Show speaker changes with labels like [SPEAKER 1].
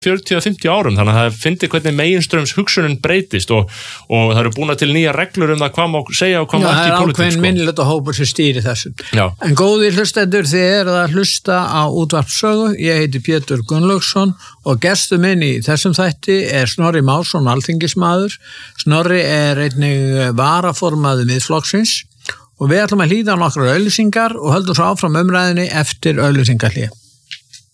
[SPEAKER 1] 40-50 árum, þannig að það fyndi hvernig meginströms hugsunin breytist og það eru búin til nýja reglur það hvað má segja og hvað má ekki í pólitík.
[SPEAKER 2] Það ákveðin minnilegt hópur sem stýri þessu.
[SPEAKER 1] Já.
[SPEAKER 2] En góðir hlustendur, þið eruð að hlusta á Útvarpssögu. Ég heiti Pétur Gunnlaugsson og gestur minn í þessum þætti Snorri Másson, alþingismaður. Snorri einnig varaformaður Miðflokksins og við ætlum að hlýða á nokkrar auglýsingar og höldum svo áfram umræðinni eftir auglýsingahlé.